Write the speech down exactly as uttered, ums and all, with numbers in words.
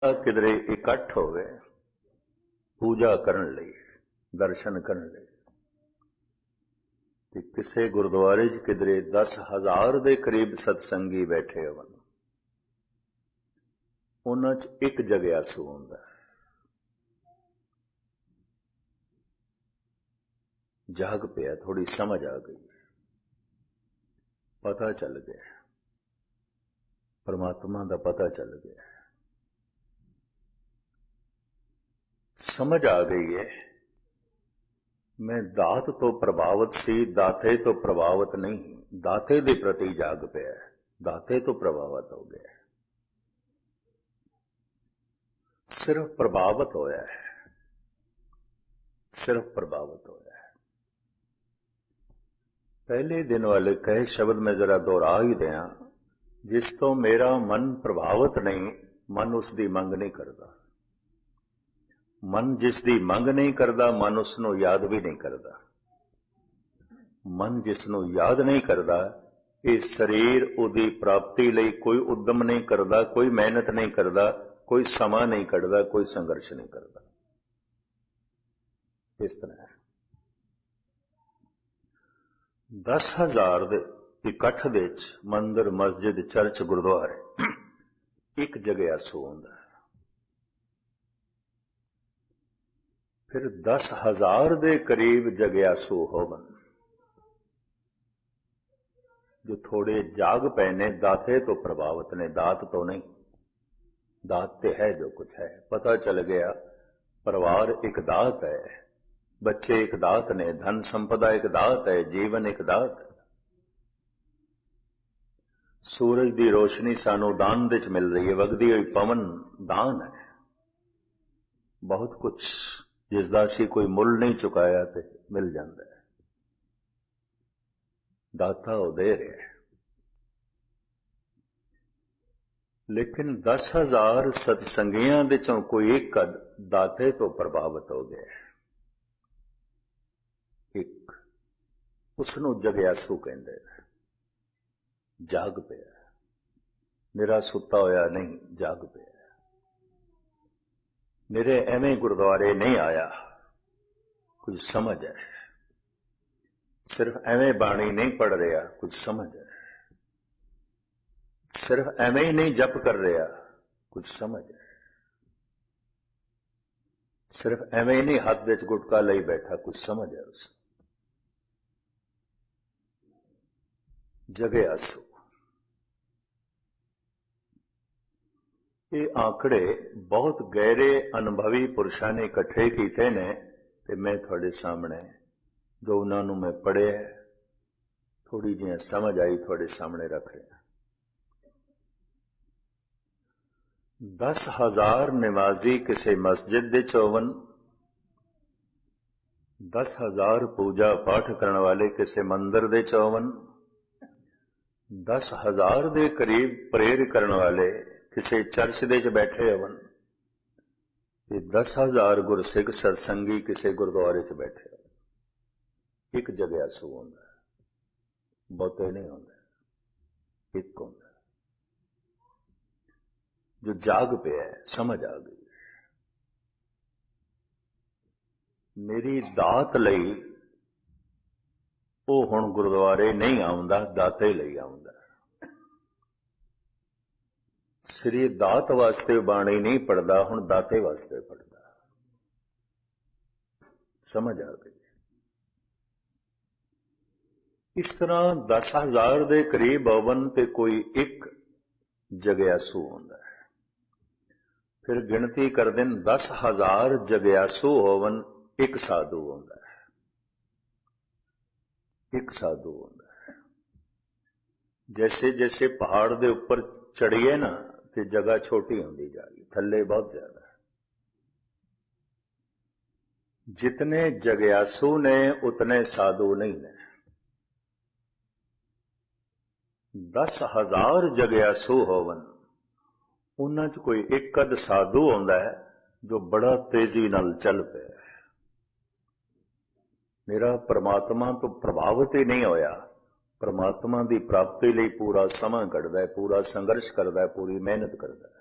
किधरे इकट्ठ होवे पूजा करन लई, दर्शन करन लई ते किसे गुरुद्वारे च किधरे दस हजार दे करीब सत्संगी बैठे होवन, उन्हां च एक जग्यासू हुंदा। जाग पिया, थोड़ी समझ आ गई, पता चल गया, परमात्मा दा पता चल गया, समझ आ गई है। मैं दात तो प्रभावित सी, दाते तो प्रभावित नहीं, दाते दे प्रति जाग पिया, दाते तो प्रभावित हो गया, सिर्फ प्रभावित होया है, सिर्फ प्रभावित होया है। पहले दिन वाले कहे शब्द में जरा दोहरा ही दिया, जिस तो मेरा मन प्रभावित नहीं, मन उसकी मंग नहीं करता। मन जिसकी मंग नहीं करता, मन उसनों याद भी नहीं करता। मन जिसनों याद नहीं करता, ये शरीर उदी प्राप्ति लई कोई उद्यम नहीं करता, कोई मेहनत नहीं करता, कोई समा नहीं करता, कोई संघर्ष नहीं करता। इस तरह दस हजार दे इकट्ठ दे मंदिर, मस्जिद, चर्च, गुरुद्वारे एक जगह आसू हुंदा। फिर दस हजार दे करीब जग्यासू होवन जो थोड़े जाग पै ने, दाते तो प्रभावित ने, दात तो नहीं। दात ते है जो कुछ है, पता चल गया परिवार एक दात है, बच्चे एक दात ने, धन संपदा एक दात है, जीवन एक दात है। सूरज की रोशनी सानू दान विच मिल रही है, वगदी हुई पवन दान है। बहुत कुछ जिसदा असीं कोई मुल नहीं चुकाया तो मिल जाता है, दाता वो दे रहा है। लेकिन दस हजार सत्संगियां विचों कोई एक दाते तो प्रभावित हो गया, एक उसनों जग्यासू कहंदे, जाग पिया, मेरा सुता होया नहीं, जाग पिया। मेरे एवें गुरुद्वारे नहीं आया, कुछ समझ है, सिर्फ एवें बाणी नहीं पढ़ रहा, कुछ समझ है, सिर्फ एवें ही नहीं जप कर रहा, कुछ समझ है, सिर्फ एवें ही नहीं हाथ विच गुटका लई बैठा, कुछ समझ है। उस जग्यासू ये आंकड़े बहुत गहरे अनुभवी पुरुषों ने इकट्ठे किए ने, ते मैं थोड़े सामने जो उन्होंने मैं पढ़िया थोड़ी जी समझ आई थोड़े सामने रख रहा। दस हजार नमाजी किसी मस्जिद दे चौवन, दस हजार पूजा पाठ करने वाले किसी मंदिर दे चौवन, दस हजार दे करीब प्रेयर करने वाले किसी चर्च दे च बैठे होवन, दस हजार गुरसिख सत्संगी किसी गुरुद्वारे च बैठे हो। एक जग्यासू होंदा, बहुते नहीं होंदा, एक होंदा जो जाग पिया, समझ आ गई मेरी दात लई वो हुण गुरुद्वारे नहीं आउंदा, दाते लई आउंदा। श्री दात वास्ते बाणी नहीं पढ़ता, हुण दाते वास्ते पढ़ता। समझ आ गई। इस तरह दस हजार दे करीब अवन ते कोई एक जग्यासू होंदा है। फिर गिनती कर दिन दस हजार जग्यासू होवन, एक साधु होंदा है, एक साधु होंदा है। जैसे जैसे पहाड़ दे ऊपर चढ़िए ना तो जगह छोटी होती जाएगी, थल्ले बहुत ज्यादा है। जितने जग्यासू ने उतने साधु नहीं ने। दस हजार जग्यासू होवन, उन्हां च कोई एक अद साधु होंदा है जो बड़ा तेजी नाल चल पे। मेरा परमात्मा तो प्रभावित ही नहीं होया, परमात्मा की प्राप्ति लिए पूरा समा कढ़दा है, पूरा संघर्ष करता है, पूरी मेहनत करता है।